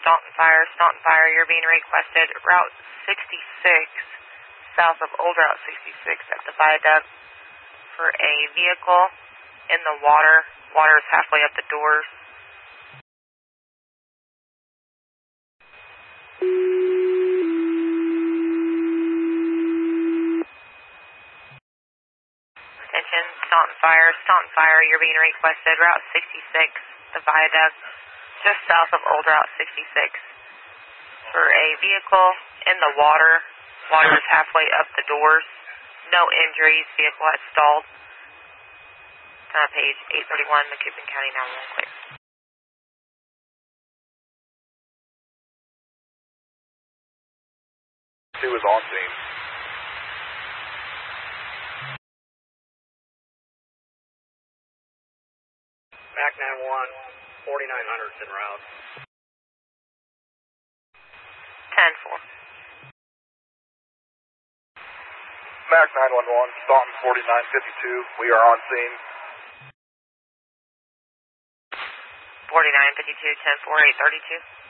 Staunton Fire, you're being requested Route 66, south of Old Route 66 at the viaduct for a vehicle in the water. Water is halfway up the doors. Attention, Staunton Fire, you're being requested Route 66, the viaduct, just south of Old Route 66 for a vehicle in the water. Water is halfway up the doors. No injuries. Vehicle has stalled. Page 831, Macoupin County 911, quick. 2 is on scene. Mac 91, 4900's en route. 10-4. Mac 911, Staunton 4952, we are on scene. 4952, 10-4, 832.